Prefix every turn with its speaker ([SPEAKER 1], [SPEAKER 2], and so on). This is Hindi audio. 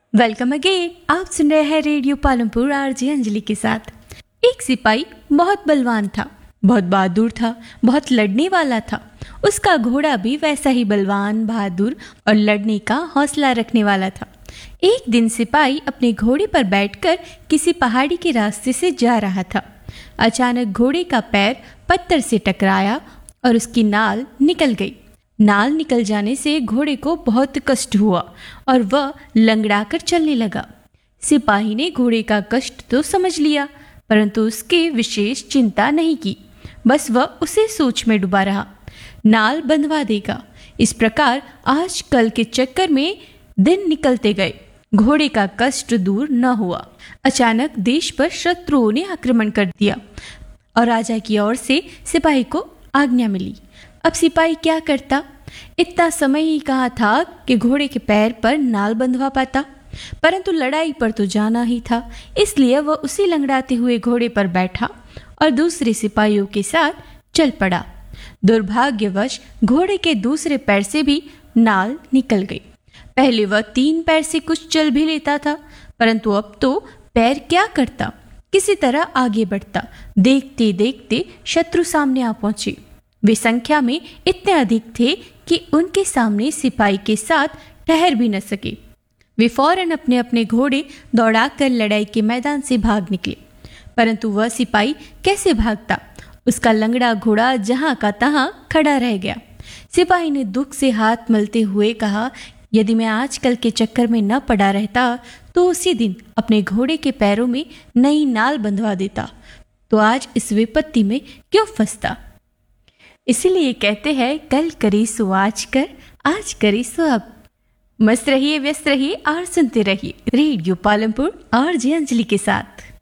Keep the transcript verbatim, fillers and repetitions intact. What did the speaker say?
[SPEAKER 1] Welcome again. आप सुन रहे हैं रेडियो पालमपुर आरजे अंजलि के साथ। एक सिपाही बहुत बलवान था, बहुत बहादुर था, बहुत लड़ने वाला था। उसका घोड़ा भी वैसा ही बलवान, बहादुर और लड़ने का हौसला रखने वाला था। एक दिन सिपाही अपने घोड़े पर बैठकर किसी पहाड़ी के रास्ते से जा रहा था। अचानक घोड़े का पैर पत्थर से टकराया और उसकी नाल निकल गई। नाल निकल जाने से घोड़े को बहुत कष्ट हुआ और वह लंगड़ाकर चलने लगा। सिपाही ने घोड़े का कष्ट तो समझ लिया, परंतु उसकी विशेष चिंता नहीं की। बस वह उसे सोच में डूबा रहा, नाल बंधवा देगा। इस प्रकार आज कल के चक्कर में दिन निकलते गए, घोड़े का कष्ट दूर न हुआ। अचानक देश पर शत्रुओं ने आक्रमण कर दिया और राजा की ओर से सिपाही को आज्ञा मिली। अब सिपाही क्या करता? इतना समय ही कहा था कि घोड़े के पैर पर नाल बंधवा पाता, परंतु लड़ाई पर तो जाना ही था। इसलिए वह उसी लंगड़ाते हुए घोड़े पर बैठा और दूसरे सिपाहियों के साथ चल पड़ा। दुर्भाग्यवश घोड़े के दूसरे पैर से भी नाल निकल गई। पहले वह तीन पैर से कुछ चल भी लेता था, परंतु अब तो पैर क्या करता, किसी तरह आगे बढ़ता। देखते देखते शत्रु सामने आ पहुंचे। वे संख्या में इतने अधिक थे कि उनके सामने सिपाही के साथ ठहर भी न सके। वे फौरन अपने अपने घोड़े दौड़ाकर लड़ाई के मैदान से भाग निकले, परंतु वह सिपाही कैसे भागता? उसका लंगड़ा घोड़ा जहां का तहां खड़ा रह गया। सिपाही ने दुख से हाथ मलते हुए कहा, यदि मैं आजकल के चक्कर में न पड़ा रहता तो उसी दिन अपने घोड़े के पैरों में नई नाल बंधवा देता, तो आज इस विपत्ति में क्यों फंसता। इसीलिए कहते हैं, कल करे सो आज कर, आज करे सो अब। मस्त रहिए, व्यस्त रहिए और सुनते रहिए रेडियो पालमपुर आरजे अंजलि के साथ।